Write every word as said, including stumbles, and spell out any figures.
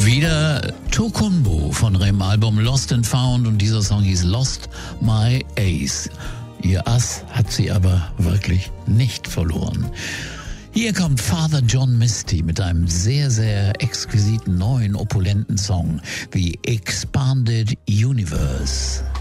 Wieder Tokunbo von ihrem Album Lost and Found und dieser Song hieß Lost My Ace. Ihr Ass hat sie aber wirklich nicht verloren. Hier kommt Father John Misty mit einem sehr, sehr exquisiten, neuen, opulenten Song wie Expanded Universe.